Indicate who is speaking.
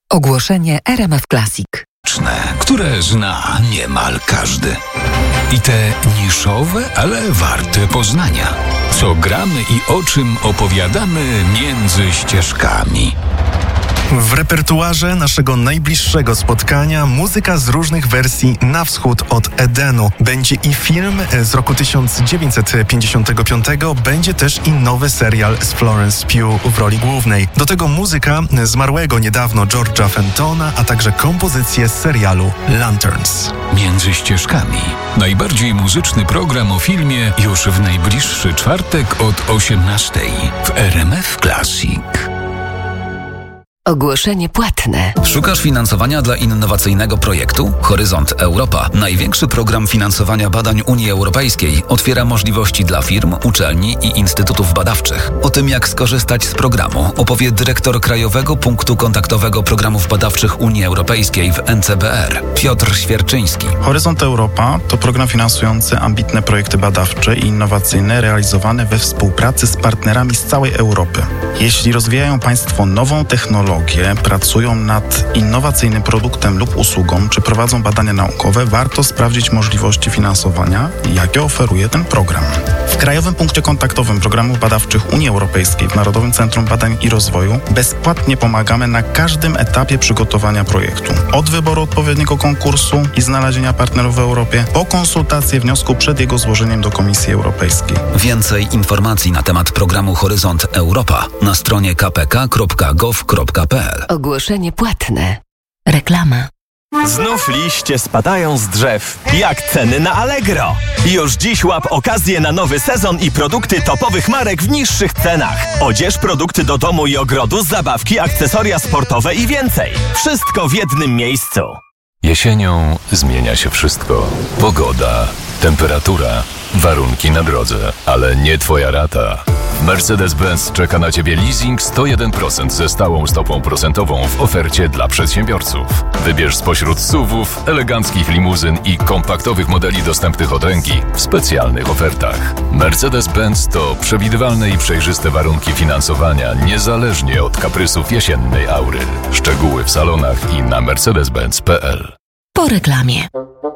Speaker 1: Ogłoszenie RMF Classic.
Speaker 2: Które zna niemal każdy. I te niszowe, ale warte poznania. Co gramy i o czym opowiadamy między ścieżkami.
Speaker 3: W repertuarze naszego najbliższego spotkania muzyka z różnych wersji na wschód od Edenu. Będzie i film z roku 1955, będzie też i nowy serial z Florence Pugh w roli głównej. Do tego muzyka zmarłego niedawno George'a Fentona, a także kompozycje z serialu Lanterns.
Speaker 2: Między ścieżkami. Najbardziej muzyczny program o filmie już w najbliższy czwartek od 18:00 w RMF Classic.
Speaker 1: Ogłoszenie płatne.
Speaker 4: Szukasz finansowania dla innowacyjnego projektu? Horyzont Europa, największy program finansowania badań Unii Europejskiej, otwiera możliwości dla firm, uczelni i instytutów badawczych. O tym, jak skorzystać z programu, opowie dyrektor Krajowego Punktu Kontaktowego Programów Badawczych Unii Europejskiej w NCBR, Piotr Świerczyński.
Speaker 5: Horyzont Europa to program finansujący ambitne projekty badawcze i innowacyjne realizowane we współpracy z partnerami z całej Europy. Jeśli rozwijają Państwo nową technologię, pracują nad innowacyjnym produktem lub usługą, czy prowadzą badania naukowe, warto sprawdzić możliwości finansowania, jakie oferuje ten program. W Krajowym Punkcie Kontaktowym Programów Badawczych Unii Europejskiej w Narodowym Centrum Badań i Rozwoju bezpłatnie pomagamy na każdym etapie przygotowania projektu. Od wyboru odpowiedniego konkursu i znalezienia partnerów w Europie, po konsultację wniosku przed jego złożeniem do Komisji Europejskiej.
Speaker 4: Więcej informacji na temat programu Horyzont Europa na stronie kpk.gov.pl.
Speaker 1: Ogłoszenie płatne. Reklama.
Speaker 6: Znów liście spadają z drzew, jak ceny na Allegro. Już dziś łap okazję na nowy sezon i produkty topowych marek w niższych cenach. Odzież, produkty do domu i ogrodu, zabawki, akcesoria sportowe i więcej. Wszystko w jednym miejscu.
Speaker 7: Jesienią zmienia się wszystko. Pogoda, temperatura, warunki na drodze, ale nie Twoja rata. Mercedes-Benz czeka na Ciebie leasing 101% ze stałą stopą procentową w ofercie dla przedsiębiorców. Wybierz spośród SUV-ów, eleganckich limuzyn i kompaktowych modeli dostępnych od ręki w specjalnych ofertach. Mercedes-Benz to przewidywalne i przejrzyste warunki finansowania niezależnie od kaprysów jesiennej aury. Szczegóły w salonach i na mercedes-benz.pl.
Speaker 1: Po reklamie.